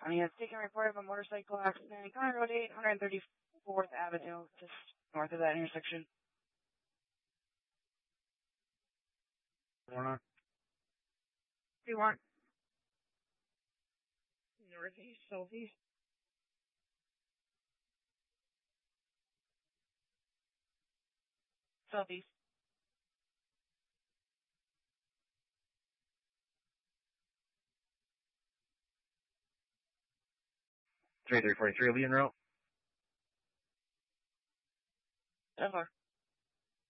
County has taken a report of a motorcycle accident in County Road 8, 134th Avenue, just north of that intersection. Warner. Do you want? Northeast, southeast. Southeast. Three 43 Leon Route. 10-4.